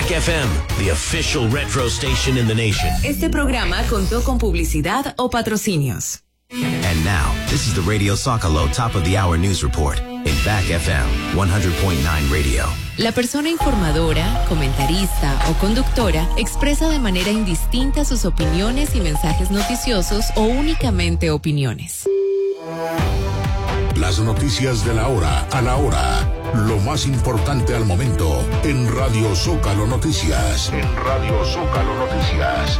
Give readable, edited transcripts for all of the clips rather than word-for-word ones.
FM, the official retro station in the nation. Este programa contó con publicidad o patrocinios. And now, this is the Radio Zócalo Top of the Hour News Report in Back FM 100.9 Radio. La persona informadora, comentarista o conductora expresa de manera indistinta sus opiniones y mensajes noticiosos o únicamente opiniones. Las noticias de la hora a la hora. Lo más importante al momento en Radio Zócalo Noticias. En Radio Zócalo Noticias.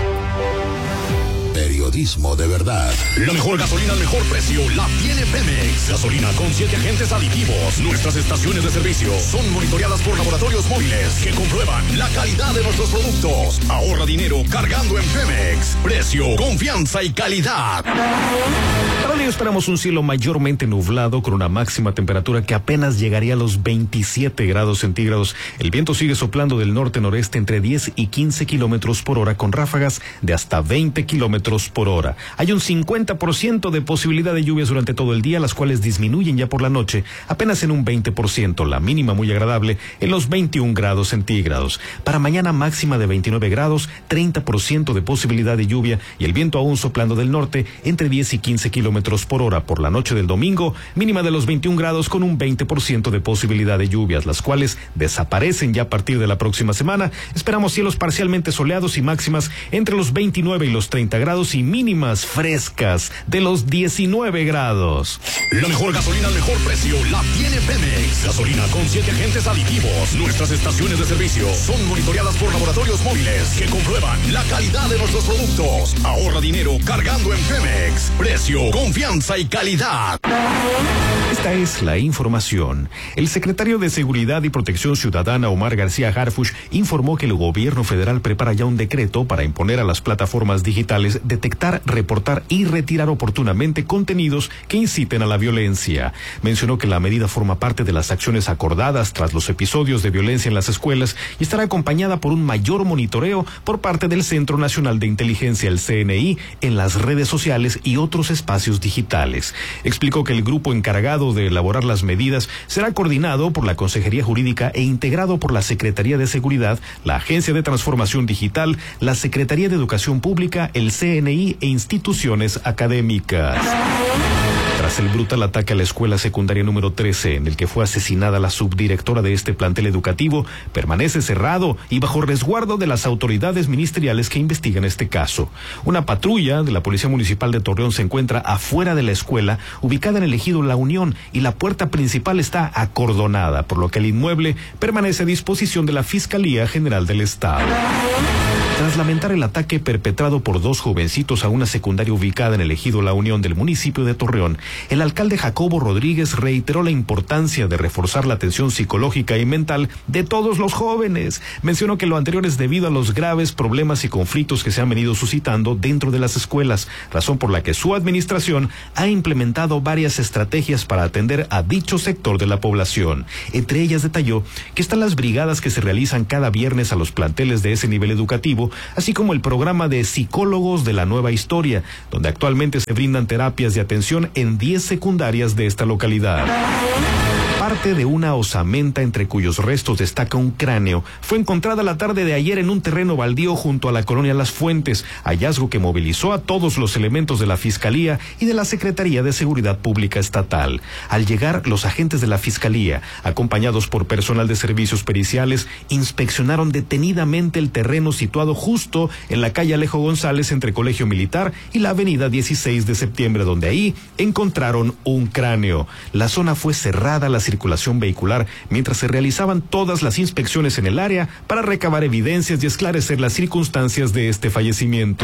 Periodismo de verdad. La mejor gasolina al mejor precio la tiene Pemex. Gasolina con 7 agentes aditivos. Nuestras estaciones de servicio son monitoreadas por laboratorios móviles que comprueban la calidad de nuestros productos. Ahorra dinero cargando en Pemex. Precio, confianza y calidad. Para hoy esperamos un cielo mayormente nublado con una máxima temperatura que apenas llegaría a los 27 grados centígrados. El viento sigue soplando del norte-noreste entre 10 y 15 kilómetros por hora con ráfagas de hasta 20 kilómetros por hora. Hay un 50% de posibilidad de lluvias durante todo el día, las cuales disminuyen ya por la noche, apenas en un 20%, la mínima muy agradable en los 21 grados centígrados. Para mañana máxima de 29 grados, 30% de posibilidad de lluvia y el viento aún soplando del norte entre 10 y 15 kilómetros por hora. Por la noche del domingo, mínima de los 21 grados con un 20% de posibilidad de lluvias, las cuales desaparecen ya a partir de la próxima semana. Esperamos cielos parcialmente soleados y máximas entre los 29 y los 30 grados y mínimas frescas de los 19 grados. La mejor gasolina al mejor precio la tiene Pemex. Gasolina con 7 agentes aditivos. Nuestras estaciones de servicio son monitoreadas por laboratorios móviles que comprueban la calidad de nuestros productos. Ahorra dinero cargando en Pemex. Precio, confianza y calidad. Esta es la información. El secretario de Seguridad y Protección Ciudadana, Omar García Harfuch, informó que el gobierno federal prepara ya un decreto para imponer a las plataformas digitales detectar, reportar y retirar oportunamente contenidos que inciten a la violencia. Mencionó que la medida forma parte de las acciones acordadas tras los episodios de violencia en las escuelas y estará acompañada por un mayor monitoreo por parte del Centro Nacional de Inteligencia, el CNI, en las redes sociales y otros espacios digitales. Explicó que el grupo encargado de elaborar las medidas será coordinado por la Consejería Jurídica e integrado por la Secretaría de Seguridad, la Agencia de Transformación Digital, la Secretaría de Educación Pública, el CNI e instituciones académicas. Tras el brutal ataque a la escuela secundaria número 13, en el que fue asesinada la subdirectora de este plantel educativo, permanece cerrado y bajo resguardo de las autoridades ministeriales que investigan este caso. Una patrulla de la Policía Municipal de Torreón se encuentra afuera de la escuela, ubicada en el ejido La Unión, y la puerta principal está acordonada, por lo que el inmueble permanece a disposición de la Fiscalía General del Estado. Tras lamentar el ataque perpetrado por 2 jovencitos a una secundaria ubicada en el ejido La Unión del municipio de Torreón, el alcalde Jacobo Rodríguez reiteró la importancia de reforzar la atención psicológica y mental de todos los jóvenes. Mencionó que lo anterior es debido a los graves problemas y conflictos que se han venido suscitando dentro de las escuelas, razón por la que su administración ha implementado varias estrategias para atender a dicho sector de la población. Entre ellas detalló que están las brigadas que se realizan cada viernes a los planteles de ese nivel educativo, así como el programa de psicólogos de la nueva historia, donde actualmente se brindan terapias de atención en 10 secundarias de esta localidad. Parte de una osamenta entre cuyos restos destaca un cráneo fue encontrada la tarde de ayer en un terreno baldío junto a la colonia Las Fuentes, hallazgo que movilizó a todos los elementos de la Fiscalía y de la Secretaría de Seguridad Pública Estatal. Al llegar, los agentes de la Fiscalía, acompañados por personal de servicios periciales, inspeccionaron detenidamente el terreno situado justo en la calle Alejo González entre Colegio Militar y la avenida 16 de septiembre, donde ahí encontraron un cráneo. La zona fue cerrada a la circulación vehicular mientras se realizaban todas las inspecciones en el área para recabar evidencias y esclarecer las circunstancias de este fallecimiento.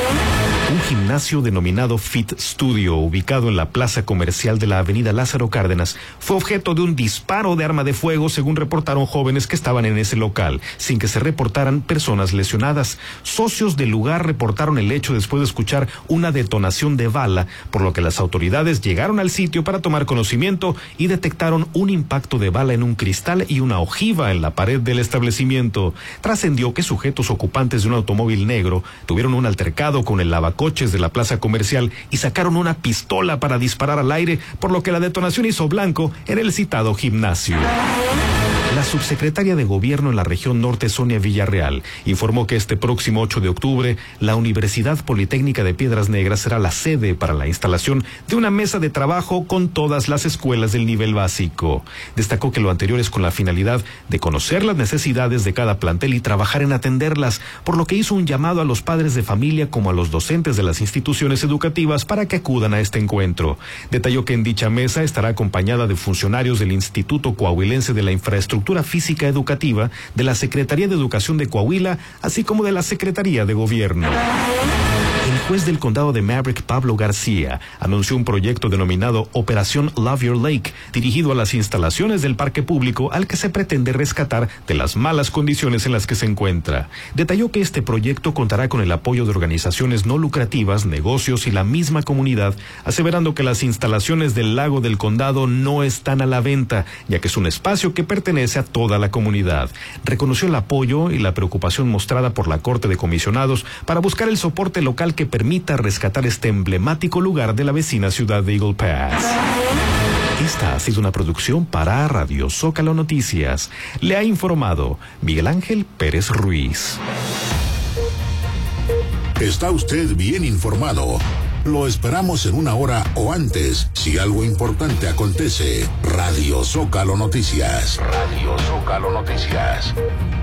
Un gimnasio denominado Fit Studio, ubicado en la plaza comercial de la avenida Lázaro Cárdenas, fue objeto de un disparo de arma de fuego, según reportaron jóvenes que estaban en ese local, sin que se reportaran personas lesionadas. Socios del lugar reportaron el hecho después de escuchar una detonación de bala, por lo que las autoridades llegaron al sitio para tomar conocimiento y detectaron un impacto de bala en un cristal y una ojiva en la pared del establecimiento. Trascendió que sujetos ocupantes de un automóvil negro tuvieron un altercado con el lavacoches de la plaza comercial y sacaron una pistola para disparar al aire, por lo que la detonación hizo blanco en el citado gimnasio. La subsecretaria de Gobierno en la región norte, Sonia Villarreal, informó que este próximo 8 de octubre, la Universidad Politécnica de Piedras Negras será la sede para la instalación de una mesa de trabajo con todas las escuelas del nivel básico. Destacó que lo anterior es con la finalidad de conocer las necesidades de cada plantel y trabajar en atenderlas, por lo que hizo un llamado a los padres de familia como a los docentes de las instituciones educativas para que acudan a este encuentro. Detalló que en dicha mesa estará acompañada de funcionarios del Instituto Coahuilense de la Infraestructura Física Educativa, de la Secretaría de Educación de Coahuila, así como de la Secretaría de Gobierno. El juez del condado de Maverick, Pablo García, anunció un proyecto denominado Operación Love Your Lake, dirigido a las instalaciones del parque público al que se pretende rescatar de las malas condiciones en las que se encuentra. Detalló que este proyecto contará con el apoyo de organizaciones no lucrativas, negocios y la misma comunidad, aseverando que las instalaciones del lago del condado no están a la venta, ya que es un espacio que pertenece a toda la comunidad. Reconoció el apoyo y la preocupación mostrada por la Corte de Comisionados para buscar el soporte local que permita rescatar este emblemático lugar de la vecina ciudad de Eagle Pass. Esta ha sido una producción para Radio Zócalo Noticias. Le ha informado Miguel Ángel Pérez Ruiz. Está usted bien informado. Lo esperamos en una hora o antes, si algo importante acontece. Radio Zócalo Noticias. Radio Zócalo Noticias.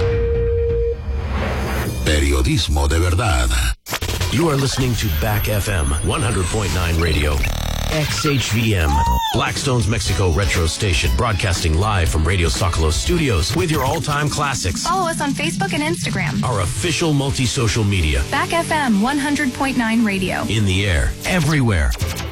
Periodismo de verdad. You are listening to Back FM 100.9 Radio. XHVM, Blackstone's Mexico Retro Station, broadcasting live from Radio Zócalo Studios with your all-time classics. Follow us on Facebook and Instagram. Our official multi-social media. Back FM 100.9 Radio. In the air, everywhere.